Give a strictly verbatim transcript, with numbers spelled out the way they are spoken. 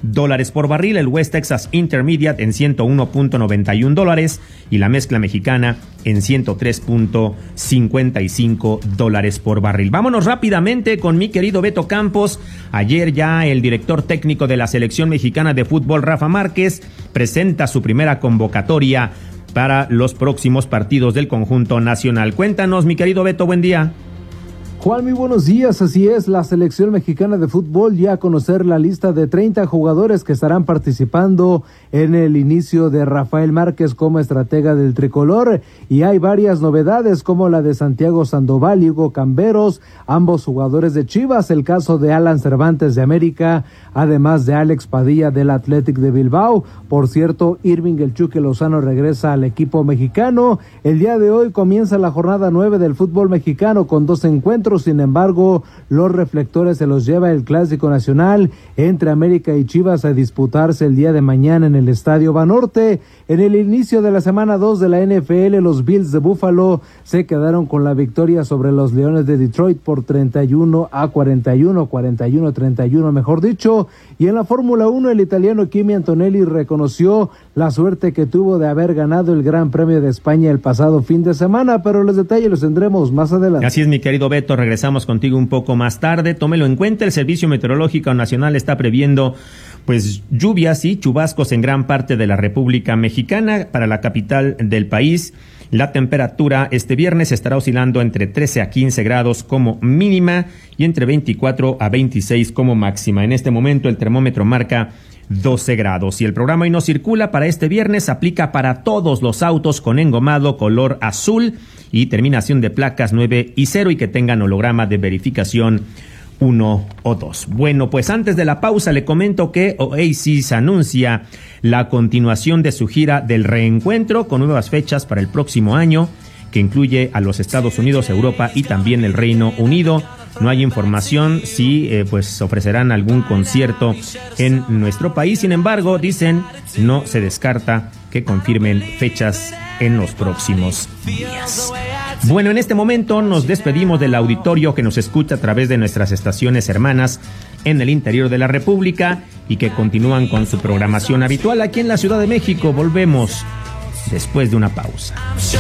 dólares por barril, el West Texas Intermediate en ciento uno punto noventa y uno dólares y la mezcla mexicana en ciento tres punto cincuenta y cinco dólares por barril. Vámonos rápidamente con mi querido Beto Campos. Ayer ya el director técnico de la selección mexicana de fútbol, Rafa Márquez, presenta su primera convocatoria para los próximos partidos del conjunto nacional. Cuéntanos, mi querido Beto, buen día. Juan, muy buenos días. Así es, la selección mexicana de fútbol ya a conocer la lista de treinta jugadores que estarán participando en el inicio de Rafael Márquez como estratega del tricolor, y hay varias novedades como la de Santiago Sandoval y Hugo Camberos, ambos jugadores de Chivas, el caso de Alan Cervantes de América, además de Alex Padilla del Athletic de Bilbao. Por cierto, Irving El Chucky Lozano regresa al equipo mexicano. El día de hoy comienza la jornada nueve del fútbol mexicano con dos encuentros. Sin embargo, los reflectores se los lleva el Clásico Nacional entre América y Chivas a disputarse el día de mañana en el Estadio Banorte. En el inicio de la semana dos de la N F L, los Bills de Buffalo se quedaron con la victoria sobre los Leones de Detroit por treinta y uno a cuarenta y uno, cuarenta y uno a treinta y uno, mejor dicho. Y en la Fórmula uno, el italiano Kimi Antonelli reconoció la suerte que tuvo de haber ganado el Gran Premio de España el pasado fin de semana, pero los detalles los tendremos más adelante. Así es, mi querido Beto, regresamos contigo un poco más tarde. Tómelo en cuenta, el Servicio Meteorológico Nacional está previendo pues lluvias y chubascos en gran parte de la República Mexicana. Para la capital del país, la temperatura este viernes estará oscilando entre trece a quince grados como mínima y entre veinticuatro a veintiséis como máxima. En este momento el termómetro marca doce grados y el programa Hoy No Circula para este viernes aplica para todos los autos con engomado color azul y terminación de placas nueve y cero y que tengan holograma de verificación uno o dos. Bueno, pues antes de la pausa le comento que Oasis anuncia la continuación de su gira del reencuentro con nuevas fechas para el próximo año, que incluye a los Estados Unidos, Europa y también el Reino Unido. No hay información si eh, pues ofrecerán algún concierto en nuestro país. Sin embargo, dicen, no se descarta que confirmen fechas en los próximos días. Bueno, en este momento nos despedimos del auditorio que nos escucha a través de nuestras estaciones hermanas en el interior de la República y que continúan con su programación habitual aquí en la Ciudad de México. Volvemos después de una pausa.